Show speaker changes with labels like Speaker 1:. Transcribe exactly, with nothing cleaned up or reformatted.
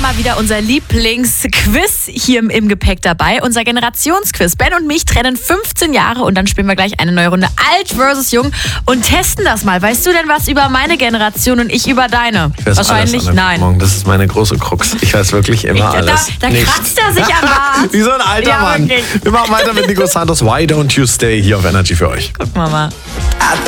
Speaker 1: mal wieder unser Lieblingsquiz hier im, im Gepäck dabei. Unser Generationsquiz. Ben und mich trennen fünfzehn Jahre und dann spielen wir gleich eine neue Runde Alt versus Jung und testen das mal. Weißt du denn was über meine Generation und ich über deine?
Speaker 2: Ich weiß
Speaker 1: Wahrscheinlich
Speaker 2: alles,
Speaker 1: nein.
Speaker 2: Morgen. Das ist meine große Krux. Ich weiß wirklich immer
Speaker 1: Ich,
Speaker 2: alles.
Speaker 1: Da, da kratzt er sich am Bart.
Speaker 2: Wie so ein alter
Speaker 1: Ja,
Speaker 2: Mann.
Speaker 1: wirklich.
Speaker 2: Wir machen weiter mit Nico Santos. Why don't you stay hier auf Energy für euch.
Speaker 1: Guck mal mal.